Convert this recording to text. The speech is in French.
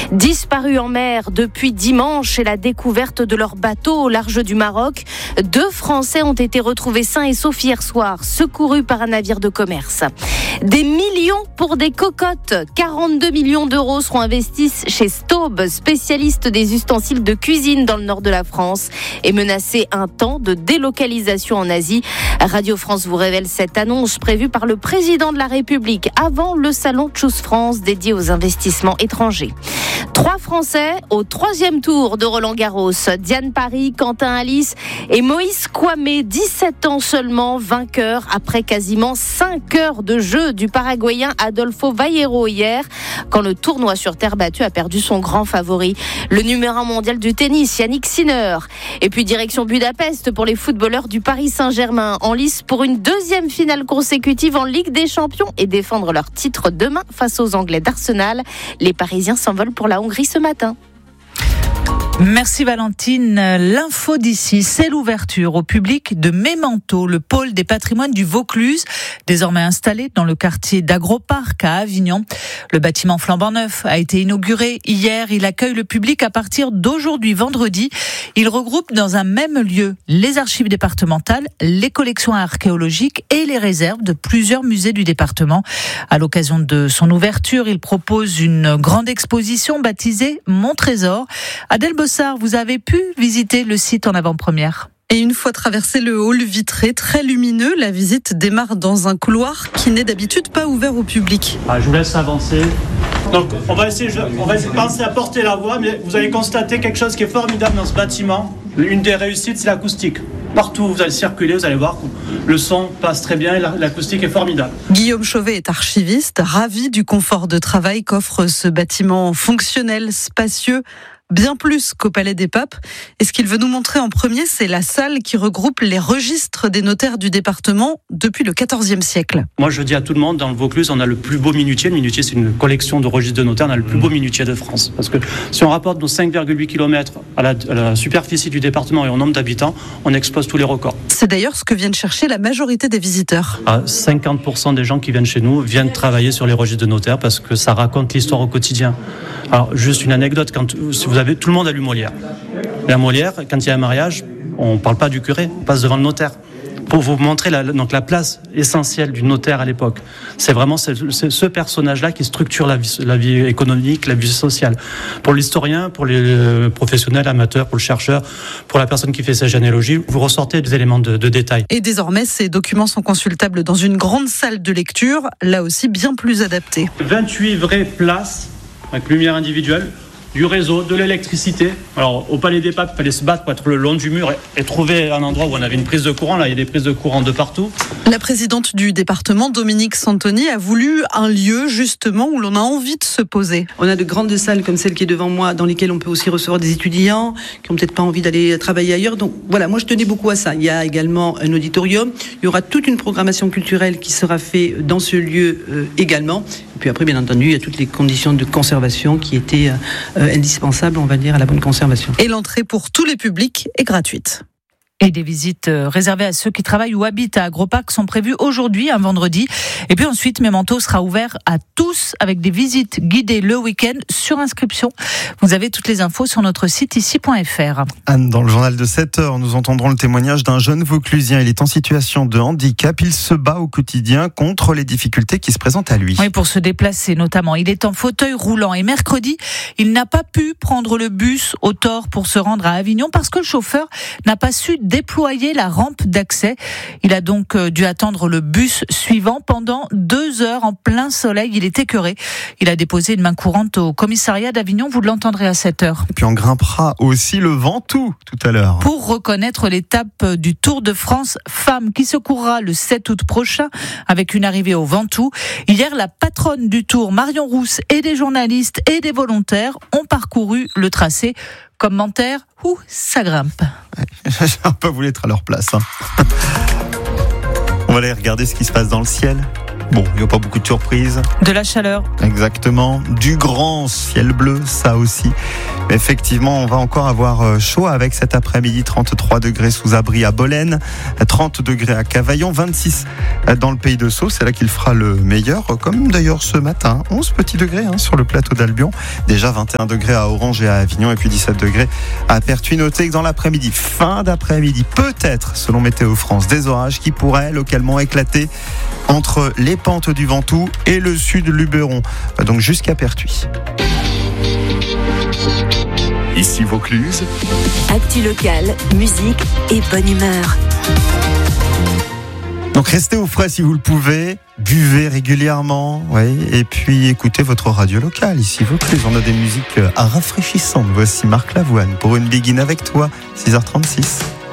Disparus en mer depuis dimanche et la découverte de leur bateau au large du Maroc. 2 Français ont été retrouvés sains et saufs hier soir, secourus par un navire de commerce. Des millions pour des cocottes. 42 millions d'euros seront investis chez Staub, spécialiste des ustensiles de cuisine dans le nord de la France, et menacé un temps de délocalisation en Asie. Radio France vous révèle cette annonce prévue par le président de la République avant le salon Choose France dédié aux investissements étrangers. 3 Français au 3e tour de Roland-Garros. Diane Paris, Quentin Alice et Moïse Kouamé, 17 ans seulement, vainqueur après quasiment 5 heures de jeu du Paraguayen Adolfo Vallejo hier, quand le tournoi sur terre battue a perdu son grand favori, le numéro 1 mondial du tennis, Yannick Sinner. Et puis direction Budapest pour les footballeurs du Paris Saint-Germain, en lice pour une 2e finale consécutive en Ligue des Champions et défendre leur titre demain face aux Anglais d'Arsenal. Les Parisiens s'envolent pour la Hongrie ce matin. Merci Valentine. L'info d'ici, c'est l'ouverture au public de Memento, le pôle des patrimoines du Vaucluse, désormais installé dans le quartier d'Agroparc à Avignon. Le bâtiment flambant neuf a été inauguré hier. Il accueille le public à partir d'aujourd'hui, vendredi. Il regroupe dans un même lieu les archives départementales, les collections archéologiques et les réserves de plusieurs musées du département. À l'occasion de son ouverture, il propose une grande exposition baptisée Mon Trésor. Adèle Bossard, vous avez pu visiter le site en avant-première. Et une fois traversé le hall vitré, très lumineux, la visite démarre dans un couloir qui n'est d'habitude pas ouvert au public. Je vous laisse avancer. Donc on va essayer de penser à porter la voix, mais vous allez constater quelque chose qui est formidable dans ce bâtiment. Une des réussites, c'est l'acoustique. Partout où vous allez circuler, vous allez voir que le son passe très bien et l'acoustique est formidable. Guillaume Chauvet est archiviste, ravi du confort de travail qu'offre ce bâtiment fonctionnel, spacieux, bien plus qu'au Palais des Papes. Et ce qu'il veut nous montrer en premier, c'est la salle qui regroupe les registres des notaires du département depuis le XIVe siècle. Moi, je dis à tout le monde, dans le Vaucluse, on a le plus beau minutier. Le minutier, c'est une collection de registres de notaires. On a le plus beau minutier de France. Parce que si on rapporte nos 5,8 km à la superficie du département et au nombre d'habitants, on explose tous les records. C'est d'ailleurs ce que viennent chercher la majorité des visiteurs. 50% des gens qui viennent chez nous viennent travailler sur les registres de notaires parce que ça raconte l'histoire au quotidien. Alors, juste une anecdote, tout le monde a lu Molière. La Molière, quand il y a un mariage, on ne parle pas du curé, on passe devant le notaire. Pour vous montrer la place essentielle du notaire à l'époque. C'est vraiment ce personnage-là qui structure la vie économique, la vie sociale. Pour l'historien, pour les professionnels, amateurs, pour le chercheur, pour la personne qui fait sa généalogie, vous ressortez des éléments de détail. Et désormais, ces documents sont consultables dans une grande salle de lecture, là aussi bien plus adaptée. 28 vraies places avec lumière individuelle, du réseau, de l'électricité. Alors, au Palais des Papes, il fallait se battre pour être le long du mur et trouver un endroit où on avait une prise de courant. Là, il y a des prises de courant de partout. La présidente du département, Dominique Santoni, a voulu un lieu, justement, où l'on a envie de se poser. On a de grandes salles comme celle qui est devant moi, dans lesquelles on peut aussi recevoir des étudiants qui n'ont peut-être pas envie d'aller travailler ailleurs. Donc, voilà, moi, je tenais beaucoup à ça. Il y a également un auditorium. Il y aura toute une programmation culturelle qui sera faite dans ce lieu également. Et puis après, bien entendu, il y a toutes les conditions de conservation qui étaient indispensables, on va dire, à la bonne conservation. Et l'entrée pour tous les publics est gratuite. Et des visites réservées à ceux qui travaillent ou habitent à Agroparc sont prévues aujourd'hui, un vendredi. Et puis ensuite, Memento sera ouvert à tous avec des visites guidées le week-end sur inscription. Vous avez toutes les infos sur notre site ici.fr. Anne, dans le journal de 7h, nous entendrons le témoignage d'un jeune Vauclusien. Il est en situation de handicap. Il se bat au quotidien contre les difficultés qui se présentent à lui. Oui, pour se déplacer notamment. Il est en fauteuil roulant et mercredi, il n'a pas pu prendre le bus au Thor pour se rendre à Avignon parce que le chauffeur n'a pas su déployer la rampe d'accès. Il a donc dû attendre le bus suivant pendant 2 heures en plein soleil. Il est écœuré. Il a déposé une main courante au commissariat d'Avignon. Vous l'entendrez à 7h. Et puis on grimpera aussi le Ventoux tout à l'heure. Pour reconnaître l'étape du Tour de France Femmes qui se courra le 7 août prochain avec une arrivée au Ventoux. Hier, la patronne du Tour, Marion Rousse, et des journalistes et des volontaires ont parcouru le tracé. Commentaire, ça grimpe. J'ai un peu voulu être à leur place. On va aller regarder ce qui se passe dans le ciel. Bon, il n'y a pas beaucoup de surprises. De la chaleur. Exactement. Du grand ciel bleu, ça aussi. Mais effectivement, on va encore avoir chaud avec cet après-midi. 33 degrés sous abri à Bolène, 30 degrés à Cavaillon, 26 dans le Pays de Sceaux. C'est là qu'il fera le meilleur, comme d'ailleurs ce matin. 11 petits degrés sur le plateau d'Albion. Déjà 21 degrés à Orange et à Avignon, et puis 17 degrés à Pertuis. Notez que dans l'après-midi, fin d'après-midi, peut-être, selon Météo France, des orages qui pourraient localement éclater entre les pentes du Ventoux et le sud de Luberon, donc jusqu'à Pertuis. Ici Vaucluse. Actu locale, musique et bonne humeur. Donc restez au frais si vous le pouvez, buvez régulièrement, et puis écoutez votre radio locale. Ici Vaucluse, on a des musiques rafraîchissantes. Voici Marc Lavoine pour Une Begin avec toi, 6h36.